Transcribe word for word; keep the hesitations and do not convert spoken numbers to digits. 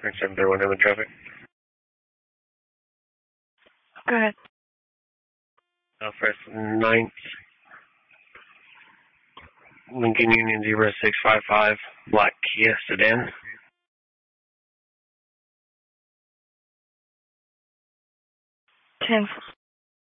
seven thirty-one Inland traffic. Go ahead. Southwest ninth, Lincoln Union zero six five five, black Kia sedan. Ten